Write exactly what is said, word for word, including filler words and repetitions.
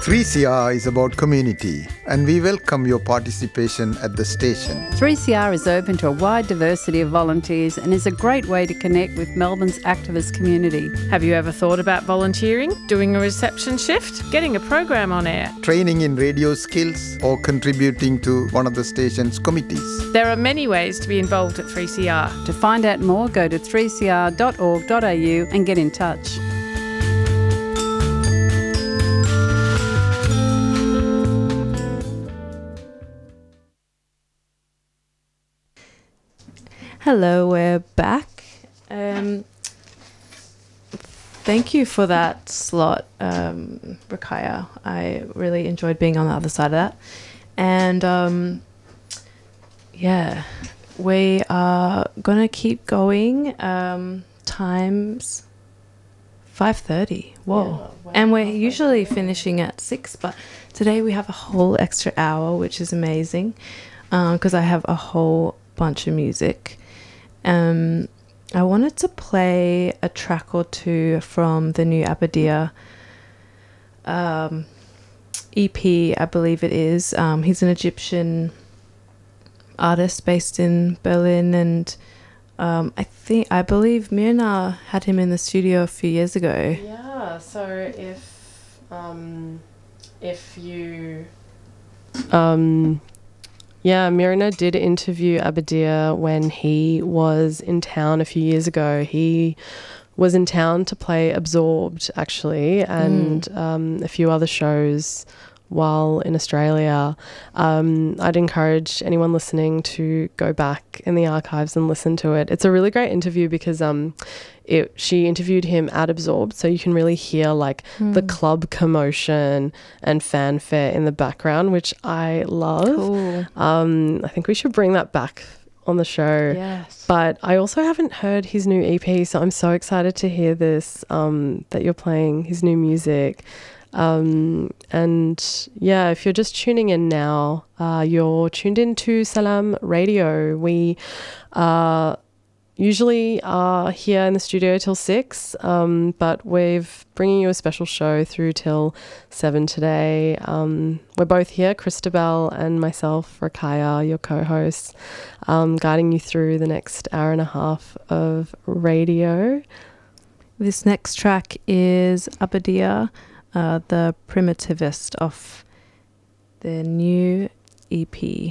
three C R is about community, and we welcome your participation at the station. three C R is open to a wide diversity of volunteers and is a great way to connect with Melbourne's activist community. Have you ever thought about volunteering, doing a reception shift, getting a program on air? Training in radio skills or contributing to one of the station's committees. There are many ways to be involved at three C R. To find out more, go to three c r dot org dot a u and get in touch. Hello, we're back. Um, thank you for that slot, um, Rakaya. I really enjoyed being on the other side of that. And um, yeah, we are going to keep going. Um, time's five thirty. Whoa. Yeah, and we're usually finishing at six, but today we have a whole extra hour, which is amazing because um, I have a whole bunch of music. Um, I wanted to play a track or two from the new Abadia um, E P, I believe it is. Um, he's an Egyptian artist based in Berlin, and um, I think I believe Myrna had him in the studio a few years ago. Yeah. So if um, if you um. Yeah, Myrna did interview Abadia when he was in town a few years ago. He was in town to play Absorbed, actually, and mm. um, a few other shows while in Australia. Um, I'd encourage anyone listening to go back in the archives and listen to it. It's a really great interview because um, it, she interviewed him at Absorbed, so you can really hear like mm. the club commotion and fanfare in the background, which I love. Cool. Um, I think we should bring that back on the show. Yes. But I also haven't heard his new E P, so I'm so excited to hear this, um, that you're playing his new music. Um, and yeah, if you're just tuning in now, uh, you're tuned in to Salam Radio. We uh, usually are here in the studio till six, um, but we're bringing you a special show through till seven today. Um, we're both here, Christabel and myself, Rakaya, your co-hosts, um, guiding you through the next hour and a half of radio. This next track is Abadia, Uh, the Primitivist, of their new E P.